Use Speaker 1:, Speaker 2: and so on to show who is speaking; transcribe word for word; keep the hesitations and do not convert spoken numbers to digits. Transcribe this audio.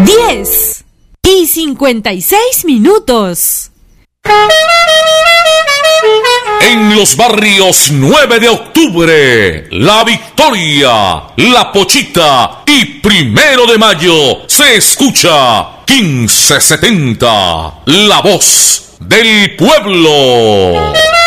Speaker 1: diez y cincuenta y seis minutos.
Speaker 2: En los barrios nueve de octubre, La Victoria, La Pochita y Primero de Mayo se escucha quince setenta, la voz del pueblo.